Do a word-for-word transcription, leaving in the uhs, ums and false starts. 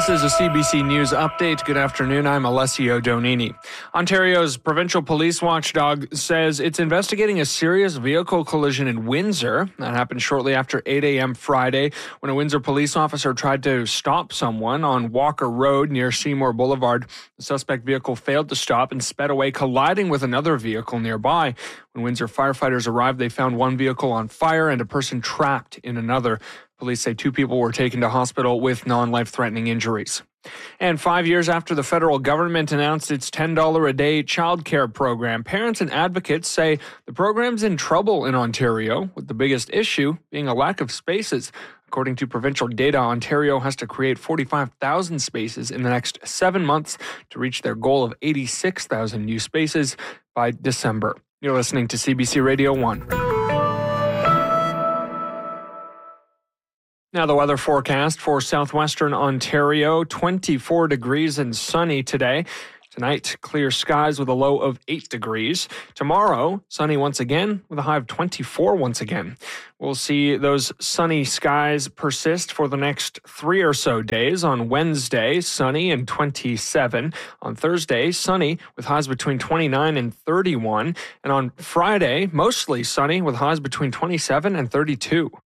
This is a C B C News update. Good afternoon. I'm Alessio Donini. Ontario's provincial police watchdog says it's investigating a serious vehicle collision in Windsor. That happened shortly after eight a.m. Friday when a Windsor police officer tried to stop someone on Walker Road near Seymour Boulevard. The suspect vehicle failed to stop and sped away, colliding with another vehicle nearby. When Windsor firefighters arrived, they found one vehicle on fire and a person trapped in another. Police say two people were taken to hospital with non-life-threatening injuries. And five years after the federal government announced its ten dollars a day childcare program, parents and advocates say the program's in trouble in Ontario, with the biggest issue being a lack of spaces. According to provincial data, Ontario has to create forty-five thousand spaces in the next seven months to reach their goal of eighty-six thousand new spaces by December. You're listening to C B C Radio one. Now the weather forecast for southwestern Ontario, twenty-four degrees and sunny today. Tonight, clear skies with a low of eight degrees. Tomorrow, sunny once again with a high of twenty-four once again. We'll see those sunny skies persist for the next three or so days. On Wednesday, sunny and twenty-seven. On Thursday, sunny with highs between twenty-nine and thirty-one. And on Friday, mostly sunny with highs between twenty-seven and thirty-two.